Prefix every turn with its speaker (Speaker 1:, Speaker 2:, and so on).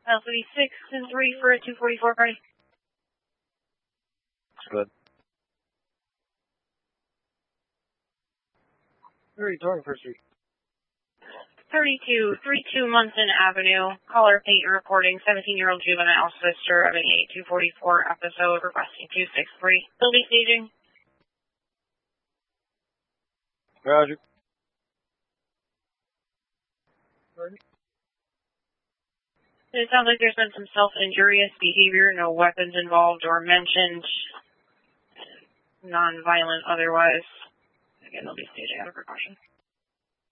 Speaker 1: L36 and 3 for a 244 party.
Speaker 2: Good. Where are you talking first week?
Speaker 1: 32 Munson Avenue. Caller paint reporting 17-year-old juvenile sister of an 8244 episode requesting 263. Still be staging.
Speaker 2: Roger.
Speaker 1: It sounds like there's been some self-injurious behavior, no weapons involved or mentioned, non-violent otherwise. Again, they'll be staging out of precaution.